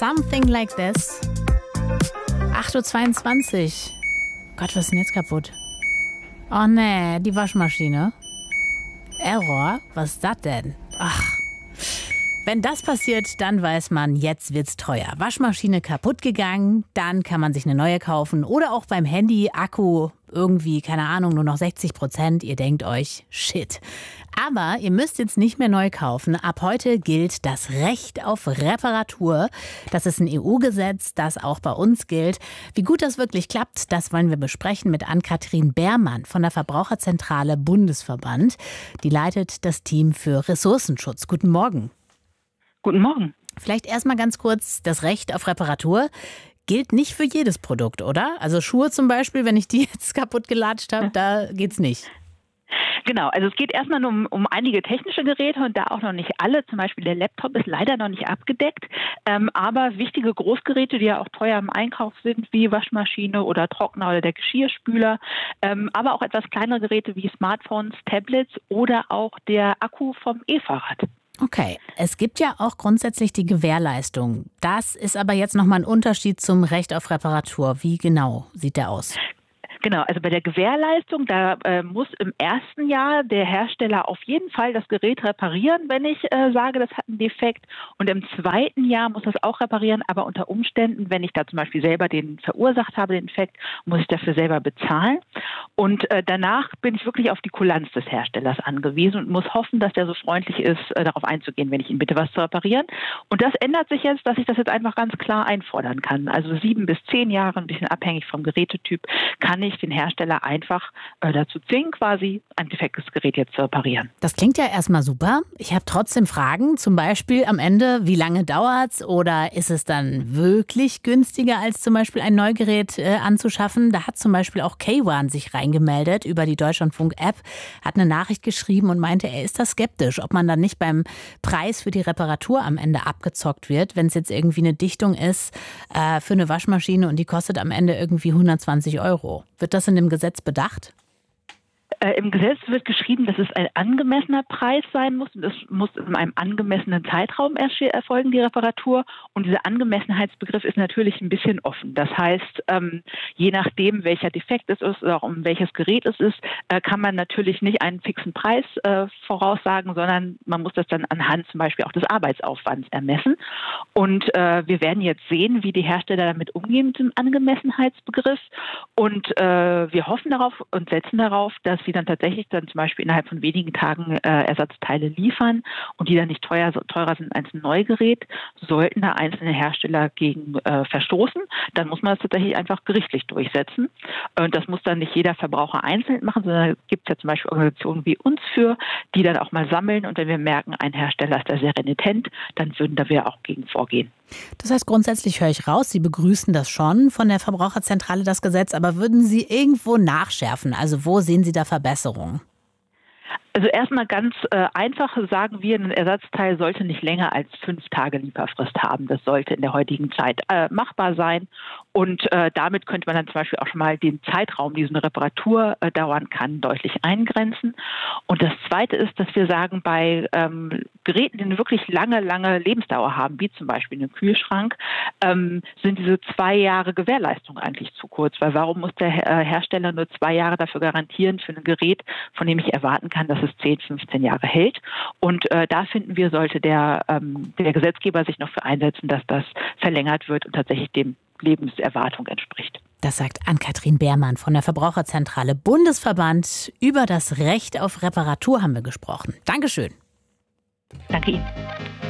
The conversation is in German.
Something Like This. 8:22 Uhr. Gott, was ist denn jetzt kaputt? Oh nee, die Waschmaschine. Error? Was ist das denn? Ach. Wenn das passiert, dann weiß man, jetzt wird's teuer. Waschmaschine kaputt gegangen, dann kann man sich eine neue kaufen. Oder auch beim Handy, Akku irgendwie, keine Ahnung, nur noch 60%. Ihr denkt euch, shit. Aber ihr müsst jetzt nicht mehr neu kaufen. Ab heute gilt das Recht auf Reparatur. Das ist ein EU-Gesetz, das auch bei uns gilt. Wie gut das wirklich klappt, das wollen wir besprechen mit Ann-Kathrin Beermann von der Verbraucherzentrale Bundesverband. Die leitet das Team für Ressourcenschutz. Guten Morgen. Guten Morgen. Vielleicht erstmal ganz kurz, das Recht auf Reparatur gilt nicht für jedes Produkt, oder? Also Schuhe zum Beispiel, wenn ich die jetzt kaputt gelatscht habe, da geht's nicht. Genau, also es geht erstmal nur um einige technische Geräte und da auch noch nicht alle. Zum Beispiel der Laptop ist leider noch nicht abgedeckt. Aber wichtige Großgeräte, die ja auch teuer im Einkauf sind, wie Waschmaschine oder Trockner oder der Geschirrspüler, aber auch etwas kleinere Geräte wie Smartphones, Tablets oder auch der Akku vom E-Fahrrad. Okay, es gibt ja auch grundsätzlich die Gewährleistung. Das ist aber jetzt nochmal ein Unterschied zum Recht auf Reparatur. Wie genau sieht der aus? Genau, also bei der Gewährleistung, da muss im ersten Jahr der Hersteller auf jeden Fall das Gerät reparieren, wenn ich sage, das hat einen Defekt. Und im zweiten Jahr muss das auch reparieren, aber unter Umständen, wenn ich da zum Beispiel selber den verursacht habe, den Defekt, muss ich dafür selber bezahlen. Und danach bin ich wirklich auf die Kulanz des Herstellers angewiesen und muss hoffen, dass der so freundlich ist, darauf einzugehen, wenn ich ihn bitte, was zu reparieren. Und das ändert sich jetzt, dass ich das jetzt einfach ganz klar einfordern kann. Also 7 bis 10 Jahre, ein bisschen abhängig vom Gerätetyp, kann ich den Hersteller einfach dazu zwingen, quasi ein defektes Gerät jetzt zu reparieren. Das klingt ja erstmal super. Ich habe trotzdem Fragen, zum Beispiel am Ende, wie lange dauert's oder ist es dann wirklich günstiger, als zum Beispiel ein Neugerät anzuschaffen? Da hat zum Beispiel auch K1 sich reingemeldet über die Deutschlandfunk-App, hat eine Nachricht geschrieben und meinte, er ist da skeptisch, ob man dann nicht beim Preis für die Reparatur am Ende abgezockt wird, wenn es jetzt irgendwie eine Dichtung ist für eine Waschmaschine und die kostet am Ende irgendwie 120 €. Wird das in dem Gesetz bedacht? Im Gesetz wird geschrieben, dass es ein angemessener Preis sein muss und es muss in einem angemessenen Zeitraum erfolgen, die Reparatur. Und dieser Angemessenheitsbegriff ist natürlich ein bisschen offen. Das heißt, je nachdem, welcher Defekt es ist oder um welches Gerät es ist, kann man natürlich nicht einen fixen Preis voraussagen, sondern man muss das dann anhand zum Beispiel auch des Arbeitsaufwands ermessen. Und wir werden jetzt sehen, wie die Hersteller damit umgehen mit dem Angemessenheitsbegriff. Und wir hoffen darauf und setzen darauf, dass sie dann tatsächlich dann zum Beispiel innerhalb von wenigen Tagen Ersatzteile liefern und die dann nicht teurer sind als ein Neugerät. Sollten da einzelne Hersteller gegen verstoßen, dann muss man das tatsächlich einfach gerichtlich durchsetzen. Und das muss dann nicht jeder Verbraucher einzeln machen, sondern da gibt es ja zum Beispiel Organisationen wie uns für, die dann auch mal sammeln. Und wenn wir merken, ein Hersteller ist da sehr renitent, dann würden da wir auch gegen vorgehen. Das heißt, grundsätzlich höre ich raus, Sie begrüßen das schon von der Verbraucherzentrale, das Gesetz, aber würden Sie irgendwo nachschärfen? Also wo sehen Sie da Verbesserungen? Also erstmal ganz einfach sagen wir, ein Ersatzteil sollte nicht länger als 5 Tage Lieferfrist haben. Das sollte in der heutigen Zeit machbar sein. Und damit könnte man dann zum Beispiel auch schon mal den Zeitraum, die so eine Reparatur dauern kann, deutlich eingrenzen. Und das Zweite ist, dass wir sagen, bei Geräten, die eine wirklich lange Lebensdauer haben, wie zum Beispiel einen Kühlschrank, sind diese 2 Jahre Gewährleistung eigentlich zu kurz. Weil warum muss der Hersteller nur 2 Jahre dafür garantieren für ein Gerät, von dem ich erwarten kann, dass es 10, 15 Jahre hält. Und da finden wir, sollte der Gesetzgeber sich noch für einsetzen, dass das verlängert wird und tatsächlich dem Lebenserwartung entspricht. Das sagt Ann-Kathrin Beermann von der Verbraucherzentrale Bundesverband. Über das Recht auf Reparatur haben wir gesprochen. Dankeschön. Danke Ihnen.